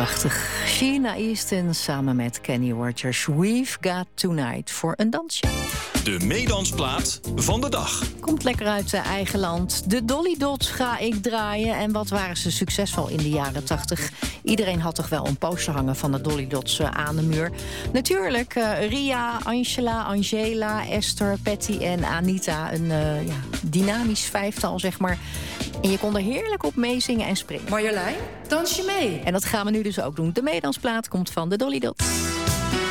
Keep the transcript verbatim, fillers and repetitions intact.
Prachtig. Sheena Easton samen met Kenny Rogers. We've got tonight voor een dansje. De meedansplaat van de dag. Komt lekker uit de eigen land. De Dolly Dots ga ik draaien. En wat waren ze succesvol in de jaren tachtig? Iedereen had toch wel een poster hangen van de Dolly Dots aan de muur. Natuurlijk uh, Ria, Angela, Angela, Esther, Patty en Anita. Een uh, ja, dynamisch vijftal, zeg maar. En je kon er heerlijk op meezingen en springen. Marjolein, dans je mee? En dat gaan we nu dus ook doen. De meedansplaat komt van de Dolly Dots.